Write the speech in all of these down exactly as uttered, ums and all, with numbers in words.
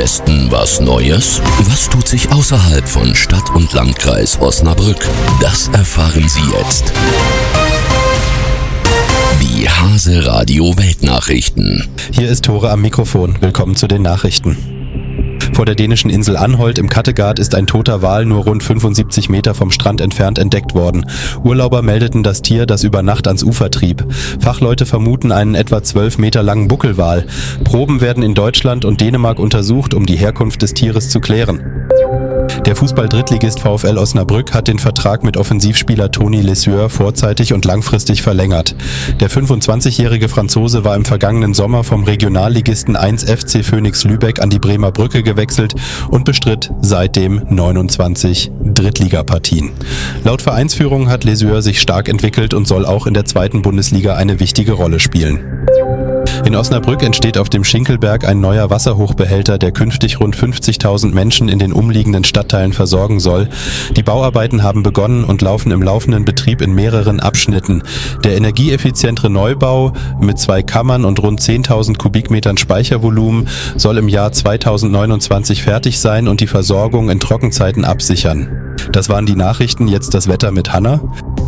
Westen was Neues? Was tut sich außerhalb von Stadt und Landkreis Osnabrück? Das erfahren Sie jetzt. Die Hase Radio Weltnachrichten. Hier ist Tore am Mikrofon. Willkommen zu den Nachrichten. Vor der dänischen Insel Anholt im Kattegat ist ein toter Wal nur rund fünfundsiebzig Meter vom Strand entfernt entdeckt worden. Urlauber meldeten das Tier, das über Nacht ans Ufer trieb. Fachleute vermuten einen etwa zwölf Meter langen Buckelwal. Proben werden in Deutschland und Dänemark untersucht, um die Herkunft des Tieres zu klären. Der Fußball-Drittligist VfL Osnabrück hat den Vertrag mit Offensivspieler Tony Lesure vorzeitig und langfristig verlängert. Der fünfundzwanzigjährige Franzose war im vergangenen Sommer vom Regionalligisten eins F C Phoenix Lübeck an die Bremer Brücke gewechselt und bestritt seitdem neunundzwanzig Drittligapartien. Laut Vereinsführung hat Lesure sich stark entwickelt und soll auch in der zweiten Bundesliga eine wichtige Rolle spielen. In Osnabrück entsteht auf dem Schinkelberg ein neuer Wasserhochbehälter, der künftig rund fünfzigtausend Menschen in den umliegenden Stadtteilen versorgen soll. Die Bauarbeiten haben begonnen und laufen im laufenden Betrieb in mehreren Abschnitten. Der energieeffizientere Neubau mit zwei Kammern und rund zehntausend Kubikmetern Speichervolumen soll im Jahr zweitausendneunundzwanzig fertig sein und die Versorgung in Trockenzeiten absichern. Das waren die Nachrichten, jetzt das Wetter mit Hanna.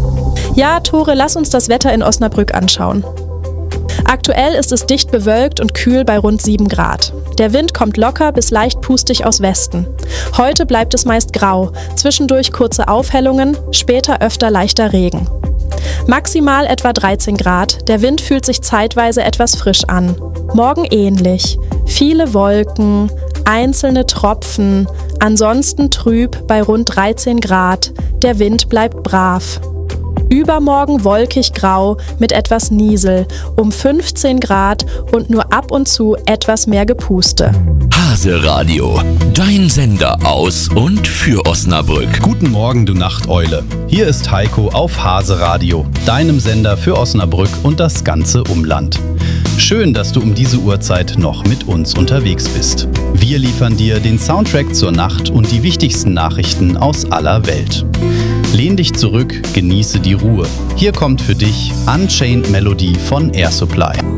Ja, Tore, lass uns das Wetter in Osnabrück anschauen. Aktuell ist es dicht bewölkt und kühl bei rund sieben Grad. Der Wind kommt locker bis leicht pustig aus Westen. Heute bleibt es meist grau, zwischendurch kurze Aufhellungen, später öfter leichter Regen. Maximal etwa dreizehn Grad, der Wind fühlt sich zeitweise etwas frisch an. Morgen ähnlich. Viele Wolken, einzelne Tropfen, ansonsten trüb bei rund dreizehn Grad, der Wind bleibt brav. Übermorgen wolkig grau mit etwas Niesel, um fünfzehn Grad und nur ab und zu etwas mehr Gepuste. Hase Radio, dein Sender aus und für Osnabrück. Guten Morgen, du Nachteule. Hier ist Heiko auf Hase Radio, deinem Sender für Osnabrück und das ganze Umland. Schön, dass du um diese Uhrzeit noch mit uns unterwegs bist. Wir liefern dir den Soundtrack zur Nacht und die wichtigsten Nachrichten aus aller Welt. Lehn dich zurück, genieße die Ruhe. Hier kommt für dich Unchained Melody von Air Supply.